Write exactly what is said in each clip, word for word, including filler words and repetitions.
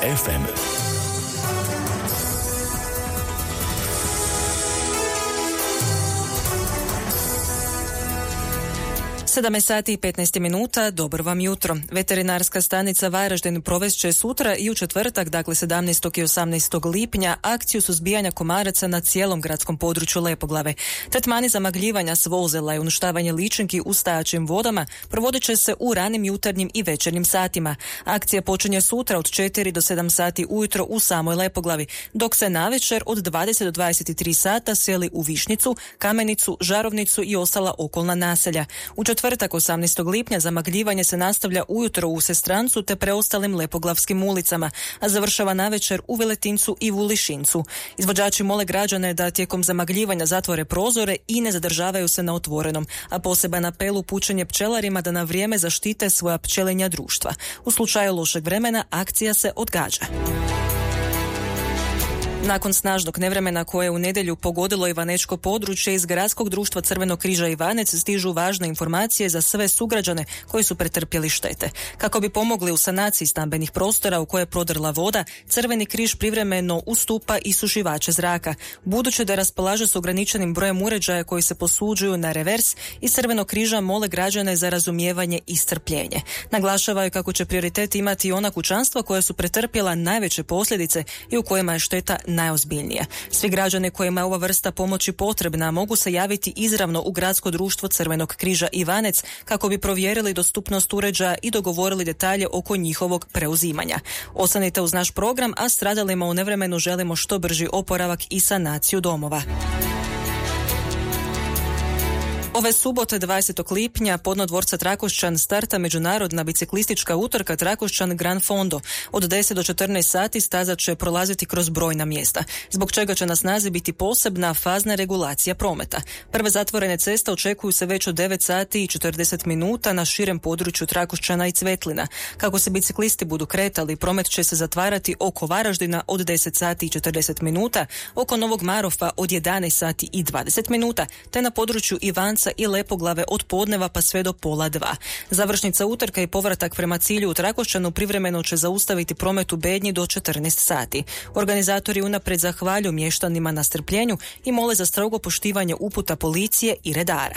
ef em. sedamnaest sati i petnaest minuta, dobro vam jutro. Veterinarska stanica Varaždin provest će sutra i u četvrtak, dakle sedamnaestog i osamnaestog lipnja, akciju suzbijanja komaraca na cijelom gradskom području Lepoglave. Tretmani zamagljivanja s vozila i uništavanje ličinki u stajaćim vodama provodit će se u ranim jutarnjim i večernjim satima. Akcija počinje sutra od četiri do sedam sati ujutro u samoj Lepoglavi, dok se navečer od dvadeset do dvadeset tri sata seli u Višnjicu, Kamenicu, Žarovnicu i ostala okolna naselja. U četvrtak osamnaestog lipnja zamagljivanje se nastavlja ujutro u Sestrancu te preostalim lepoglavskim ulicama, a završava navečer u Veletincu i u Lišincu. Izvođači mole građane da tijekom zamagljivanja zatvore prozore i ne zadržavaju se na otvorenom, a poseban apel upućen je pčelarima da na vrijeme zaštite svoja pčelinja društva. U slučaju lošeg vremena akcija se odgađa. Nakon snažnog nevremena koje je u nedjelju pogodilo Ivanečko područje, iz Gradskog društva Crvenog križa Ivanec stižu važne informacije za sve sugrađane koji su pretrpjeli štete. Kako bi pomogli u sanaciji stambenih prostora u koje je prodrla voda, Crveni križ privremeno ustupa i sušivače zraka. Budući da raspolaže s ograničenim brojem uređaja koji se posuđuju na revers, iz Crvenog križa mole građane za razumijevanje i strpljenje. Naglašavaju kako će prioritet imati ona kućanstva koja su pretrpjela najveće posljedice i u kojima je šteta najozbiljnije. Svi građani kojima je ova vrsta pomoći potrebna mogu se javiti izravno u Gradsko društvo Crvenog križa Ivanec kako bi provjerili dostupnost uređaja i dogovorili detalje oko njihovog preuzimanja. Ostanite uz naš program, a stradalima u nevremenu želimo što brži oporavak i sanaciju domova. Ove subote dvadesetog lipnja podno dvorca Trakošćan starta međunarodna biciklistička utrka Trakošćan Gran Fondo. Od deset do četrnaest sati staza će prolaziti kroz brojna mjesta, zbog čega će na snazi biti posebna fazna regulacija prometa. Prve zatvorene ceste očekuju se već od devet sati i četrdeset minuta na širem području Trakošćana i Cvetlina. Kako se biciklisti budu kretali, promet će se zatvarati oko Varaždina od deset sati i četrdeset minuta, oko Novog Marofa od jedanaest sati i dvadeset minuta, te na području Ivanca i Lepoglave od podneva pa sve do pola dva. Završnica utrka i povratak prema cilju u Trakošćanu privremeno će zaustaviti promet u Bednji do četrnaest sati. Organizatori unaprijed zahvaljuju mještanima na strpljenju i mole za strogo poštivanje uputa policije i redara.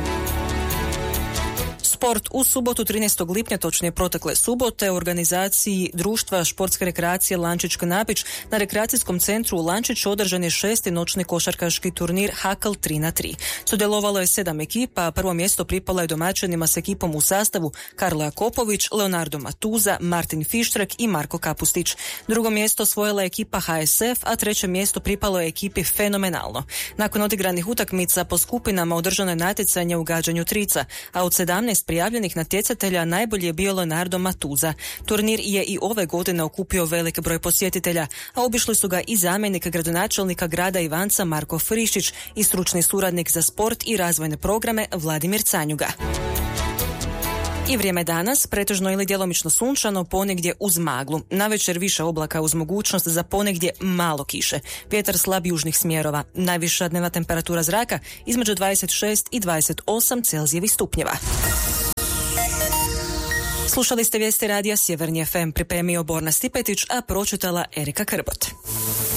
Sport u subotu trinaestog lipnja, točnije protekle subote, u organizaciji društva športske rekreacije Lančić Knapić na rekreacijskom centru u Lančiću održan je šesti noćni košarkaški turnir Hakl tri na tri. Sudjelovalo je sedam ekipa, a prvo mjesto pripalo je domaćinima s ekipom u sastavu Karlo Jakopović, Leonardo Matuza, Martin Fištrek i Marko Kapustić. Drugo mjesto osvojila je ekipa H S F, a treće mjesto pripalo je ekipi Fenomenalno. Nakon odigranih utakmica po skupinama održano je natjecanje u gađanju trica, a od sedamnaest prijavljenih natjecatelja najbolji je bio Leonardo Matuza. Turnir je i ove godine okupio velik broj posjetitelja, a obišli su ga i zamjenik gradonačelnika grada Ivanca Marko Friščić i stručni suradnik za sport i razvojne programe Vladimir Canjuga. I vrijeme danas, pretežno ili djelomično sunčano, ponegdje uz maglu. Navečer više oblaka uz mogućnost za ponegdje malo kiše. Vjetar slab južnih smjerova. Najviša dnevna temperatura zraka između dvadeset šest i dvadeset osam Celzijevih stupnjeva. Slušali ste vijesti radija Sjeverni ef em, pripremio Borna Stipetić, a pročitala Erika Krbot.